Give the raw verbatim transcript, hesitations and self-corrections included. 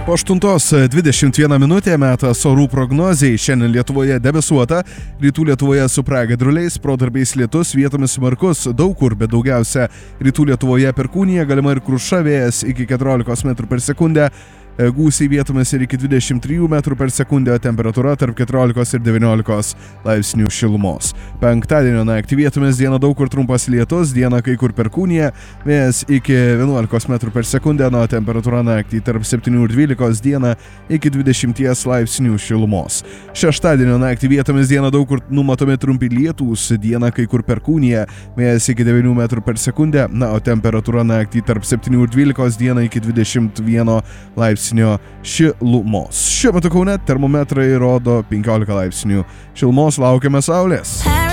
Po aštuntos dvidešimt viena minutė metas orų prognozijai. Šiandien Lietuvoje debesuota, rytų Lietuvoje su pragiedruliais, protarpiais lietus, vietomis smarkus, daug kur, bet daugiausia rytų Lietuvoje perkūnija, galima ir kruša, vėjas iki keturiolikos metrų per sekundę, gūsiai vietomis ir iki dvidešimt trijų metrų per sekundę, temperatūra tarp keturiolikos ir devyniolikos laipsnių šilumos. Penktadienio naktį vietomis dieną daug kur trumpas lietus, dieną kai kur perkūnija, vėjas iki vienuolikos metrų per sekundę, nuo temperatūra naktį tarp septynių ir dvylikos, dieną iki dvidešimties laipsnių šilumos. Šeštadienio naktį vietomis dieną daug kur numatomi trumpi lietūs, dieną kai kur perkūnija, vėjas iki devynių metrų per sekundę, na, o temperatūra naktį tarp septynių ir dvylikos, dieną iki dvidešimt vieno laipsnių šilumos. Šiuo metu Kaune termometrai rodo penkiolika laipsnių šilumos, laukiame saulės.